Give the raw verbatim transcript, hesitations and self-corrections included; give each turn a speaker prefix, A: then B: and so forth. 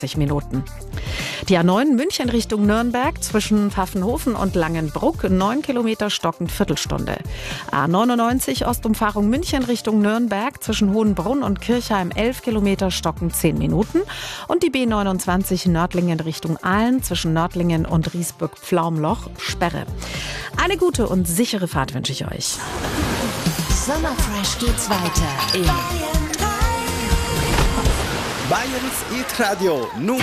A: Minuten. Die A neun München Richtung Nürnberg zwischen Pfaffenhofen und Langenbruck, neun Kilometer stockend Viertelstunde. A neunundneunzig Ostumfahrung München Richtung Nürnberg zwischen Hohenbrunn und Kirchheim, elf Kilometer stockend zehn Minuten. Und die B neunundzwanzig Nördlingen Richtung Aalen zwischen Nördlingen und Riesburg-Pflaumloch, Sperre. Eine gute und sichere Fahrt wünsche ich euch.
B: Sommerfresh geht's weiter in
C: Bayerns Hit Radio.